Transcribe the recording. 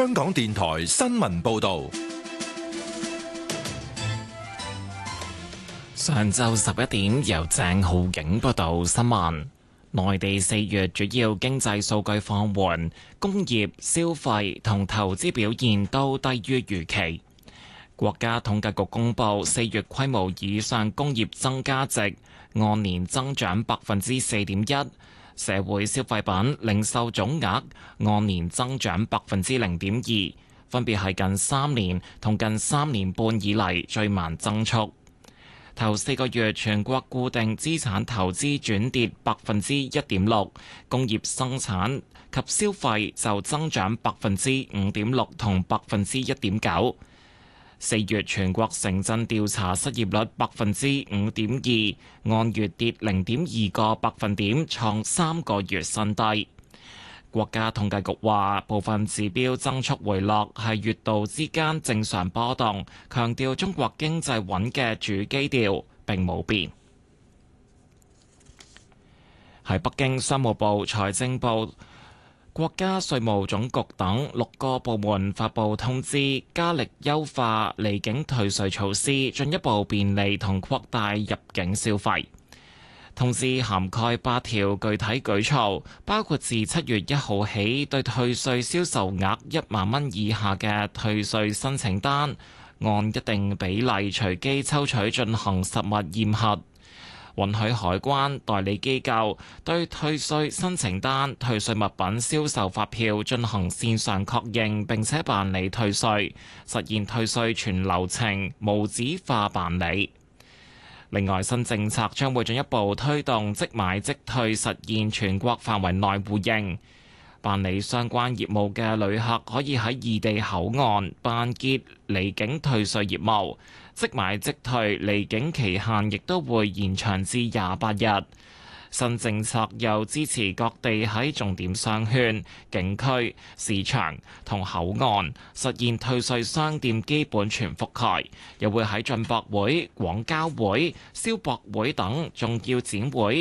香港電台新聞報道。 上晝11點，由鄭浩景報道新聞。內地4月主要經濟數據放緩，工業、消費同投資表現都低於預期。國家統計局公布4月規模以上工業增加值按年增長4.1%，社會消費品零售總額按年增長0.2%，分別係近3年同近3年半以嚟最慢增速。頭4個月全國固定資產投資轉跌1.6%，工業生產及消費就增長5.6%同1.9%。4月全國城鎮調查失業率5.2%，按月跌0.2個百分點，創3個月新低。國家統計局話，部分指標增速回落係月度之間正常波動，強調中國經濟穩嘅主基調並冇變。喺北京，商務部、財政部、國家稅務總局等6個部門發布通知，加力優化離境退稅措施，進一步便利同擴大入境消費。通知涵蓋8條具體舉措，包括自7月1號起，對退稅銷售額1萬蚊以下嘅退稅申請單，按一定比例隨機抽取進行實物驗核。允許海關代理機構對退稅申請單、退稅物品銷售發票進行線上確認，並且辦理退稅，實現退稅全流程無紙化辦理。另外，新政策將會進一步推動即買即退實現全國範圍內互認。辦理相關業務嘅旅客可以喺異地口岸辦結離境退稅業務，即買即退離境期限亦都會延長至28日。新政策又支持各地喺重點商圈、景區、市場同口岸實現退稅商店基本全覆蓋，又會喺進博會、廣交會、消博會等重要展會